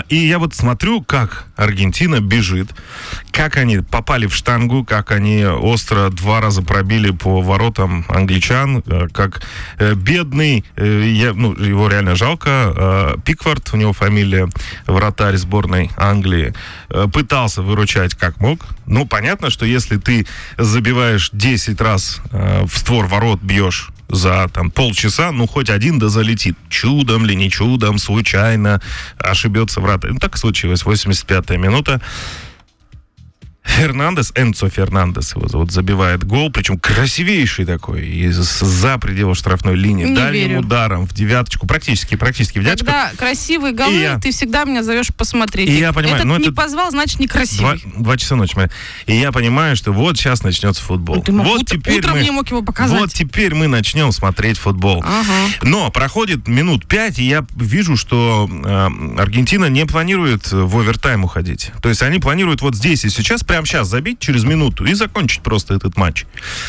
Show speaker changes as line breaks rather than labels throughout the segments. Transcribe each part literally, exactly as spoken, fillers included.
И я вот смотрю, как Аргентина бежит, как они попали в штангу, как они остро два раза пробили по воротам англичан, как бедный, я, ну, его реально жалко, Пикфорд, у него фамилия, вратарь сборной Англии, пытался выручать как мог. Ну, понятно, что если ты забиваешь десять раз в створ ворот, бьешь за там полчаса, ну, хоть один да залетит. Чудом ли, не чудом, случайно ошибется вратарь. Ну, так и случилось. восемьдесят пятая минута. Фернандес, Энцо Фернандес его зовут, забивает гол, причем красивейший такой, из-за предела штрафной линии,
Не
дальним
верю.
ударом в девяточку, практически, практически в девяточку.
Когда красивые голы,
я...
ты всегда меня зовешь посмотреть.
И я понимаю,
Этот
ну,
не
это
позвал, значит, некрасивый.
Два, два часа ночи. И я понимаю, что вот сейчас начнется футбол.
Ну, ты мог
вот
утро,
теперь
утром
мы,
не мог его показать.
Вот теперь мы начнем смотреть футбол.
Ага.
Но проходит минут пять, и я вижу, что э, Аргентина не планирует в овертайм уходить. То есть они планируют вот здесь и сейчас, прямо сейчас забить через минуту и закончить просто этот матч.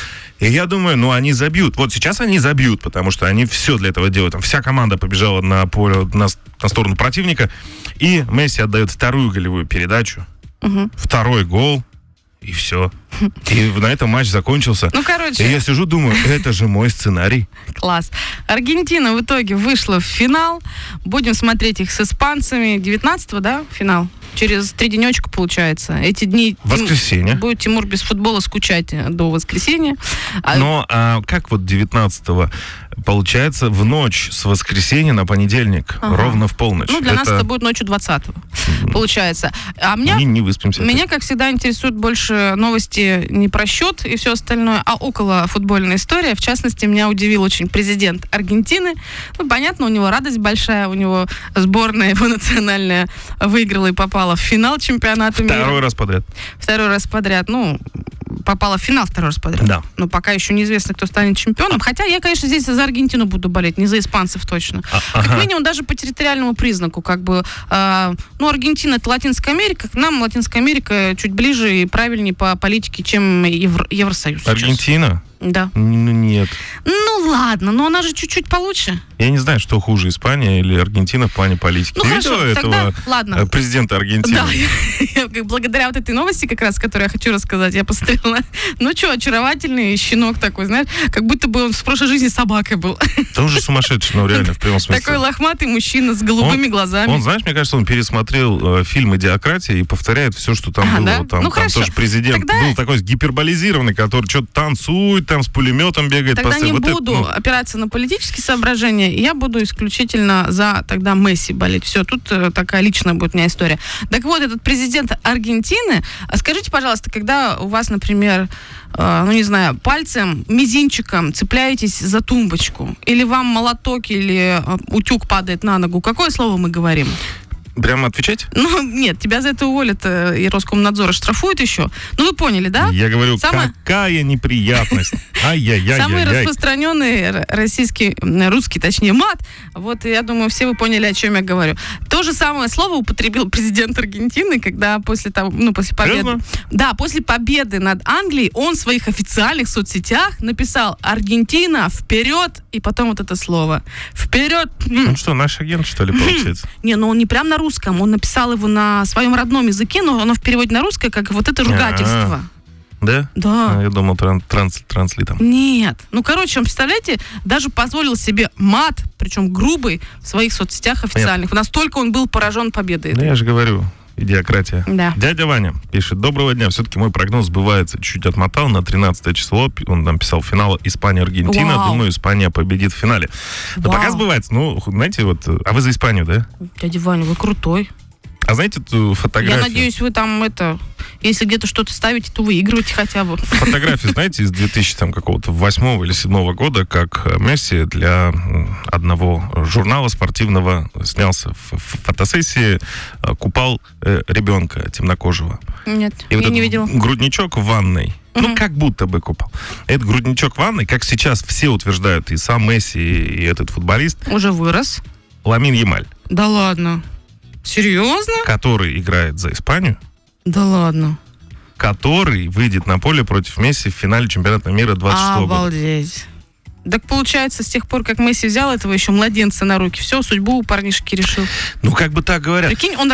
И я думаю, ну, они забьют. Вот сейчас они забьют, потому что они все для этого делают. Там вся команда побежала на поле, на, на сторону противника, и Месси отдает вторую голевую передачу,
Угу.
второй гол, и все. И на этом матч закончился.
Ну, короче...
И я сижу, думаю, это же мой сценарий.
Класс. Аргентина в итоге вышла в финал. Будем смотреть их с испанцами. девятнадцатого, да, финал? Через три денечка, получается. Эти дни...
Воскресенье.
Будет Тимур без футбола скучать до воскресенья.
Но а как вот девятнадцатого получается в ночь с воскресенья на понедельник,
Ага.
ровно в полночь?
Ну, для
это...
нас это будет ночью двадцатого, получается. А меня...
Мы не выспимся.
Меня, как всегда, интересуют больше новости не про счет и все остальное, а около футбольная история. В частности, меня удивил очень президент Аргентины. Ну, понятно, у него радость большая, у него сборная его национальная выиграла и попала в финал чемпионата мира.
Второй раз подряд.
Второй раз подряд. Ну, попала в финал второй раз подряд.
Да.
Но пока еще неизвестно, кто станет чемпионом. Хотя я, конечно, здесь за Аргентину буду болеть, не за испанцев точно.
А,
Как
ага.
минимум даже по территориальному признаку. Как бы, э, ну, Аргентина — это Латинская Америка. К нам Латинская Америка чуть ближе и правильнее по политике, чем Евро- Евросоюз. сейчас.
Аргентина?
Да.
Ну, нет.
Ну, ладно, но она же чуть-чуть получше.
Я не знаю, что хуже, Испания или Аргентина в плане политики.
Ну,
Ты
хорошо,
видела
тогда,
этого
ладно.
э, президента Аргентины?
Да, я, я как благодаря вот этой новости, как раз, которую я хочу рассказать, я посмотрела, ну что, очаровательный щенок такой, знаешь, как будто бы он в прошлой жизни собакой был.
Да уже сумасшедший, ну реально, в прямом смысле.
Такой лохматый мужчина с голубыми
Он-
глазами.
Он, знаешь, мне кажется, он пересмотрел э, фильм «Идиократия» и повторяет все, что там
А,
было.
да?
Вот Там,
Ну,
там
хорошо.
тоже президент
Тогда-
был такой гиперболизированный, который что-то танцует, там с пулеметом бегает.
Тогда
постоянно.
не
Вот это,
буду
ну,
опираться на политические соображения, я буду исключительно за тогда Месси болеть. Все, тут э, такая личная будет у меня история. Так вот, этот президент Аргентины, а скажите, пожалуйста, когда у вас, например, э, ну не знаю, пальцем, мизинчиком цепляетесь за тумбочку, или вам молоток или э, утюг падает на ногу, какое слово мы говорим?
Прямо отвечать?
Ну, нет, тебя за это уволят, э, и Роскомнадзор штрафует еще. Ну, вы поняли, да?
Я говорю,
Самое-
какая неприятность. Ай-яй-яй-яй-яй.
Самый распространенный р- российский, м, русский, точнее, мат. Вот, я думаю, все вы поняли, о чем я говорю. То же самое слово употребил президент Аргентины, когда после того, ну, после победы...
Серьезно?
Да, после победы над Англией он в своих официальных соцсетях написал «Аргентина, вперед!» и потом вот это слово. Вперед! М.
Он что, наш агент, что ли, получается?
Не, ну он не прям на русском, он написал его на своем родном языке, но оно в переводе на русское, как вот это ругательство.
Да?
Да.
А, Я думал, тран- транс- транслитом.
Нет. Ну, короче, он, представляете, даже позволил себе мат, причем грубый, в своих соцсетях официальных. Настолько он был поражен победой.
Ну, я же говорю, идиократия.
Да.
Дядя Ваня пишет: доброго дня. Все-таки мой прогноз сбывается. Чуть отмотал на тринадцатое число. Он нам писал финал Испания-Аргентина.
Вау.
Думаю, Испания победит в финале. Но
Вау.
пока сбывается. Ну, знаете, вот... А вы за Испанию, да?
Дядя Ваня, вы крутой.
А знаете эту фотографию?
Я надеюсь, вы там это... Если где-то что-то ставите, то выигрываете хотя бы.
Фотографию, знаете, из две тысячи там какого-то восьмого или седьмого года, как Месси для м, одного журнала спортивного снялся в, в фотосессии, э, купал э, ребенка темнокожего.
Нет,
И
я
вот
не
этот
видела.
грудничок в ванной, ну,
Мгм.
как будто бы купал. Этот грудничок в ванной, как сейчас все утверждают, и сам Месси, и этот футболист,
Уже вырос.
Ламин Ямаль,
Да ладно. Серьезно?
который играет за Испанию,
Да ладно.
который выйдет на поле против Месси в финале чемпионата мира двадцать шестого года.
Обалдеть. Так получается, с тех пор, как Месси взял этого еще младенца на руки, все, судьбу у парнишки решил.
Ну, как бы так говорят.
Прикинь, он